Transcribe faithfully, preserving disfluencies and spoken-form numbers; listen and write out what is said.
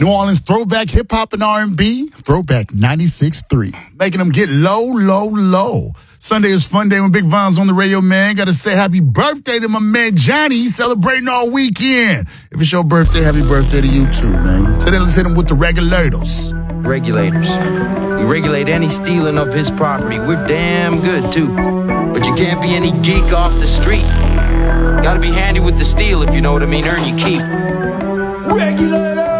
New Orleans throwback hip-hop and R and B, Throwback ninety-six point three. Making them get low, low, low. Sunday is fun day when Big Von's on the radio, man. Got to say happy birthday to my man Johnny. He's celebrating all weekend. If it's your birthday, happy birthday to you too, man. So then let's hit him with the regulators. Regulators. We regulate any stealing of his property. We're damn good, too. But you can't be any geek off the street. Gotta be handy with the steel, if you know what I mean. Earn your keep. Regulators!